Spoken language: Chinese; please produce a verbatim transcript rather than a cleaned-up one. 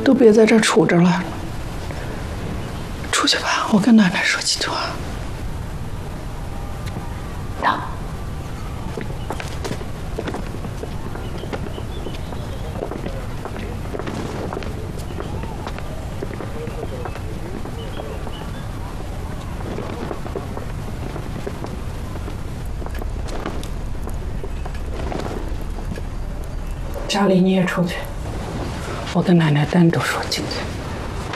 都别在这儿杵着了，出去吧，我跟奶奶说几句话。 走。 家里你也出去，我跟奶奶单独说几句。